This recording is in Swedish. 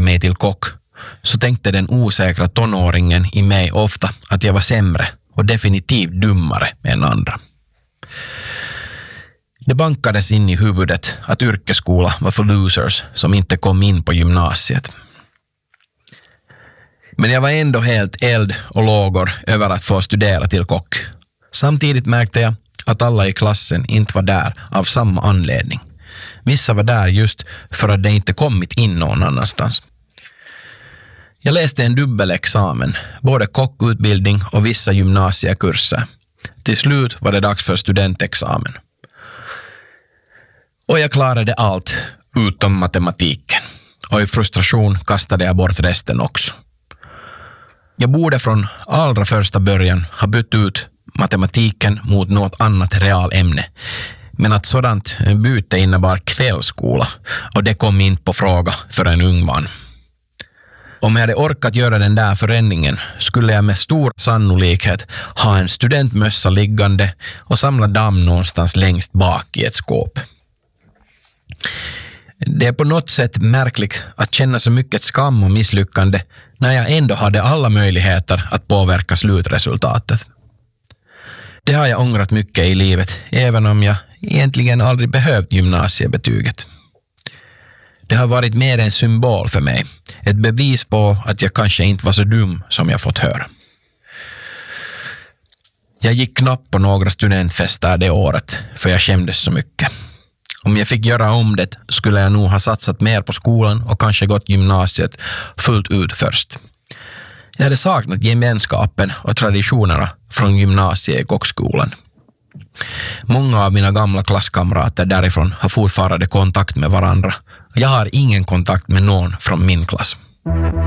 mig till kock så tänkte den osäkra tonåringen i mig ofta att jag var sämre och definitivt dummare än andra. Det bankades in i huvudet att yrkesskola var för losers som inte kom in på gymnasiet. Men jag var ändå helt eld och lågor över att få studera till kock. Samtidigt märkte jag att alla i klassen inte var där av samma anledning. Vissa var där just för att de inte kommit in någon annanstans. Jag läste en dubbelexamen, både kockutbildning och vissa gymnasiekurser. Till slut var det dags för studentexamen. Och jag klarade allt utom matematiken. Och i frustration kastade jag bort resten också. Jag borde från allra första början ha bytt ut matematiken mot något annat realämne. Men att sådant byte innebar kvällsskola och det kom inte på fråga för en ung man. Om jag hade orkat göra den där förändringen skulle jag med stor sannolikhet ha en studentmössa liggande och samla damm någonstans längst bak i ett skåp. Det är på något sätt märkligt att känna så mycket skam och misslyckande när jag ändå hade alla möjligheter att påverka slutresultatet. Det har jag ångrat mycket i livet, även om jag egentligen aldrig behövt gymnasiebetyget. Det har varit mer en symbol för mig, ett bevis på att jag kanske inte var så dum som jag fått höra. Jag gick knappt på några studentfester det året, för jag skämdes så mycket. Om jag fick göra om det skulle jag nog ha satsat mer på skolan och kanske gått gymnasiet fullt ut först. Jag hade saknat gemenskapen och traditionerna från gymnasiet i kockskolan. Många av mina gamla klasskamrater därifrån har fortfarande kontakt med varandra. Jag har ingen kontakt med någon från min klass.